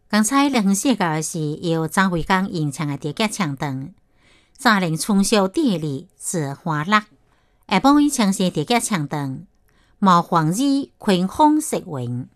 刚才热血界的是由张惠刚演唱的《叠脚唱灯》，早年春宵第二是花落，下晡伊唱是《叠脚唱灯》，毛黄日昆风色云。